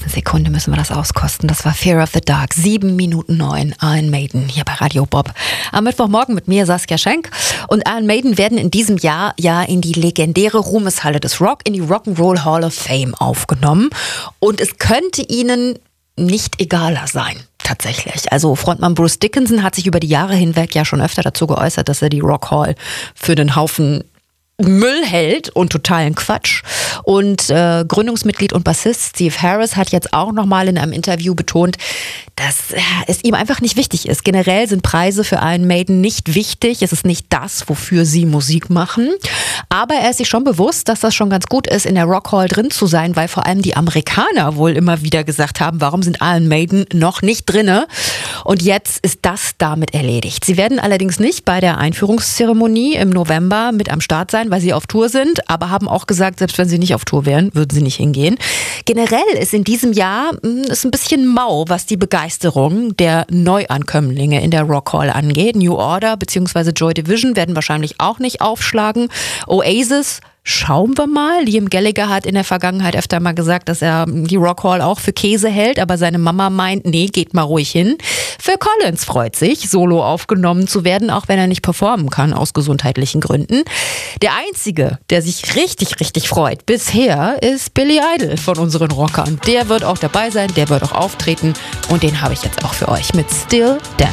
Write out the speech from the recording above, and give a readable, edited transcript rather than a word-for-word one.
letzten Sekunde müssen wir das auskosten. Das war Fear of the Dark, 7:09, Iron Maiden hier bei Radio Bob. Am Mittwochmorgen mit mir Saskia Schenk. Und Iron Maiden werden in diesem Jahr ja in die legendäre Ruhmeshalle des Rock, in die Rock'n'Roll Hall of Fame aufgenommen. Und es könnte ihnen nicht egaler sein. Tatsächlich. Also Frontmann Bruce Dickinson hat sich über die Jahre hinweg ja schon öfter dazu geäußert, dass er die Rock Hall für den Haufen Müll hält und totalen Quatsch. Und Gründungsmitglied und Bassist Steve Harris hat jetzt auch nochmal in einem Interview betont, dass es ihm einfach nicht wichtig ist. Generell sind Preise für Iron Maiden nicht wichtig. Es ist nicht das, wofür sie Musik machen. Aber er ist sich schon bewusst, dass das schon ganz gut ist, in der Rock Hall drin zu sein, weil vor allem die Amerikaner wohl immer wieder gesagt haben, warum sind Iron Maiden noch nicht drinne? Und jetzt ist das damit erledigt. Sie werden allerdings nicht bei der Einführungszeremonie im November mit am Start sein, weil sie auf Tour sind, aber haben auch gesagt, selbst wenn sie nicht auf Tour wären, würden sie nicht hingehen. Generell ist in diesem Jahr ist ein bisschen mau, was die Begeisterung der Neuankömmlinge in der Rock Hall angeht. New Order bzw. Joy Division werden wahrscheinlich auch nicht aufschlagen. Oasis, schauen wir mal. Liam Gallagher hat in der Vergangenheit öfter mal gesagt, dass er die Rock Hall auch für Käse hält, aber seine Mama meint, nee, geht mal ruhig hin. Phil Collins freut sich, solo aufgenommen zu werden, auch wenn er nicht performen kann, aus gesundheitlichen Gründen. Der Einzige, der sich richtig, richtig freut bisher, ist Billy Idol von unseren Rockern. Der wird auch dabei sein, der wird auch auftreten und den habe ich jetzt auch für euch mit Still Dancing.